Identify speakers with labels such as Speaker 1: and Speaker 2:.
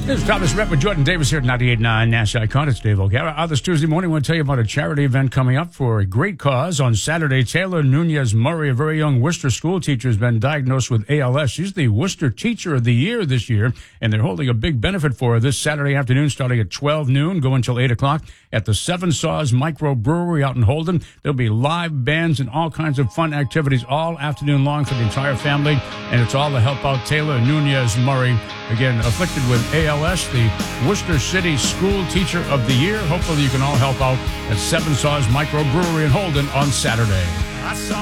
Speaker 1: This is Thomas Rhett with Jordan Davis here at 98.9 Nash Icon. It's Dave O'Gara. This Tuesday morning, I want to tell you about a charity event coming up for a great cause. On Saturday, Taylor Nunez Murray, a very young Worcester school teacher, has been diagnosed with ALS. She's the Worcester Teacher of the Year this year, and they're holding a big benefit for her this Saturday afternoon starting at 12 noon, going until 8 o'clock at the Seven Saws Microbrewery out in Holden. There'll be live bands and all kinds of fun activities all afternoon long for the entire family, and it's all to help out Taylor Nunez Murray, again, afflicted with ALS, the Worcester City School Teacher of the Year. Hopefully you can all help out at Seven Saws Microbrewery in Holden on Saturday.